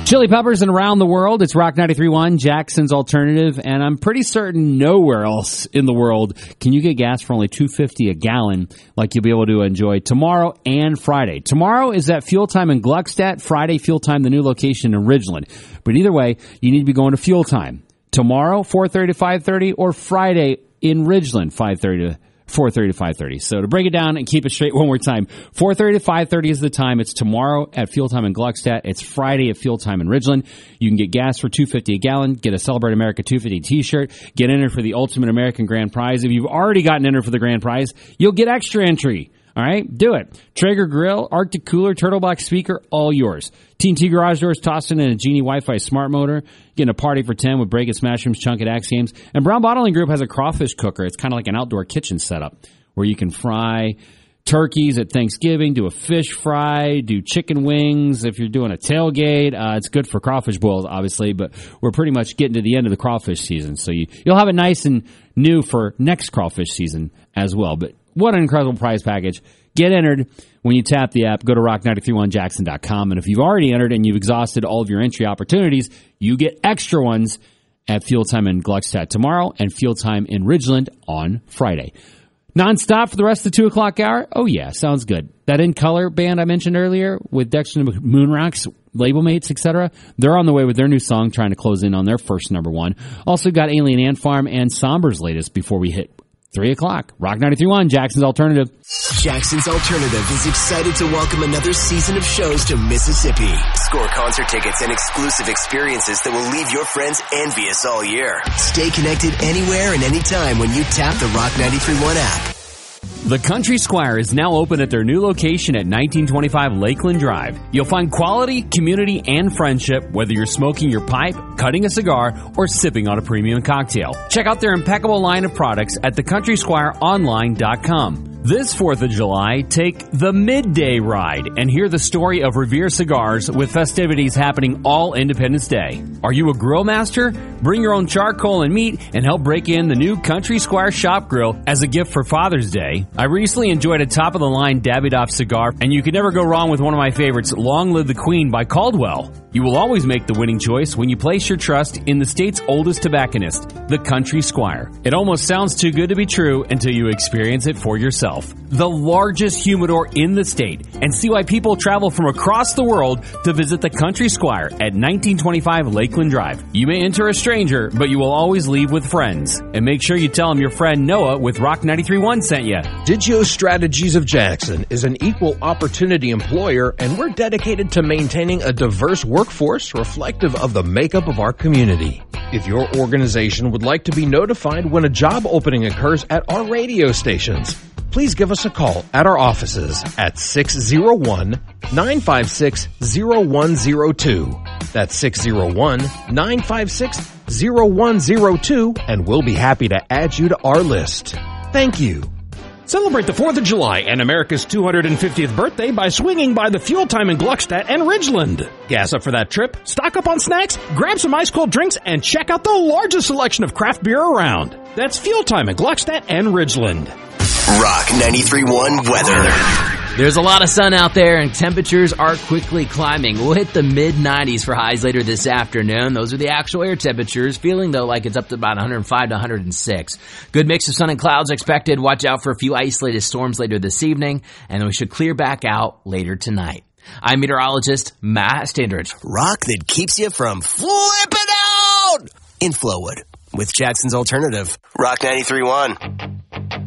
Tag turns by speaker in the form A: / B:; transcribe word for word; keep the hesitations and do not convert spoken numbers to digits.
A: Chili Peppers and Around the World. It's Rock ninety-three point one, Jackson's Alternative, and I'm pretty certain nowhere else in the world can you get gas for only two dollars and fifty cents a gallon like you'll be able to enjoy tomorrow and Friday. Tomorrow is at Fuel Time in Gluckstadt. Friday, Fuel Time, the new location in Ridgeland. But either way, you need to be going to Fuel Time. Tomorrow, four thirty to five thirty, or Friday in Ridgeland, five thirty to four thirty to five thirty. So to break it down and keep it straight one more time, four thirty to five thirty is the time. It's tomorrow at Fuel Time in Gluckstadt. It's Friday at Fuel Time in Ridgeland. You can get gas for two dollars and fifty cents a gallon, get a Celebrate America two fifty t-shirt, get entered for the Ultimate American Grand Prize. If you've already gotten entered for the Grand Prize, you'll get extra entry. All right? Do it. Traeger Grill, Arctic Cooler, Turtlebox Speaker, all yours. T N T Garage Doors, tossed in a Genie Wi-Fi smart motor. Getting a party for ten with Break It, Smash Rooms, Chunk It, Axe Games. And Brown Bottling Group has a crawfish cooker. It's kind of like an outdoor kitchen setup where you can fry turkeys at Thanksgiving, do a fish fry, do chicken wings. If you're doing a tailgate, uh, it's good for crawfish boils, obviously, but we're pretty much getting to the end of the crawfish season. So you, you'll have it nice and new for next crawfish season as well. But what an incredible prize package. Get entered when you tap the app. Go to rock nine three one jackson dot com. And if you've already entered and you've exhausted all of your entry opportunities, you get extra ones at Fuel Time in Gluckstadt tomorrow and Fuel Time in Ridgeland on Friday. Non-stop for the rest of the two o'clock hour? Oh, yeah, sounds good. That In Color band I mentioned earlier with Dexter Moonrocks, label mates, et cetera, they're on the way with their new song, trying to close in on their first number one. Also got Alien Ant Farm and Somber's latest before we hit three o'clock. Rock ninety-three point one, Jackson's Alternative.
B: Jackson's Alternative is excited to welcome another season of shows to Mississippi. Score concert tickets and exclusive experiences that will leave your friends envious all year. Stay connected anywhere and anytime when you tap the Rock ninety-three point one app.
A: The Country Squire is now open at their new location at nineteen twenty-five Lakeland Drive. You'll find quality, community, and friendship whether you're smoking your pipe, cutting a cigar, or sipping on a premium cocktail. Check out their impeccable line of products at the country squire online dot com. This fourth of July, take the Midday Ride and hear the story of Revere Cigars with festivities happening all Independence Day. Are you a grill master? Bring your own charcoal and meat and help break in the new Country Squire Shop Grill as a gift for Father's Day. I recently enjoyed a top-of-the-line Davidoff cigar, and you can never go wrong with one of my favorites, Long Live the Queen by Caldwell. You will always make the winning choice when you place your trust in the state's oldest tobacconist, the Country Squire. It almost sounds too good to be true until you experience it for yourself. The largest humidor in the state, and see why people travel from across the world to visit the Country Squire at nineteen twenty-five Lakeland Drive. You may enter a stranger, but you will always leave with friends. And make sure you tell them your friend Noah with Rock ninety-three point one sent you.
C: Digio Strategies of Jackson is an equal opportunity employer, and we're dedicated to maintaining a diverse workforce reflective of the makeup of our community. If your organization would like to be notified when a job opening occurs at our radio stations, please give us a call at our offices at six oh one, nine five six, oh one oh two. That's six oh one, nine five six, oh one oh two, and we'll be happy to add you to our list. Thank you.
D: Celebrate the fourth of July and America's two hundred fiftieth birthday by swinging by the Fuel Time in Gluckstadt and Ridgeland. Gas up for that trip, stock up on snacks, grab some ice-cold drinks, and check out the largest selection of craft beer around. That's Fuel Time in Gluckstadt and Ridgeland.
B: Rock ninety-three point one weather.
E: There's a lot of sun out there, and temperatures are quickly climbing. We'll hit the mid nineties for highs later this afternoon. Those are the actual air temperatures, feeling, though, like it's up to about one oh five to one oh six. Good mix of sun and clouds expected. Watch out for a few isolated storms later this evening, and we should clear back out later tonight. I'm meteorologist Matt Standridge.
B: Rock that keeps you from flipping out in Flowwood with Jackson's Alternative. Rock ninety-three point one.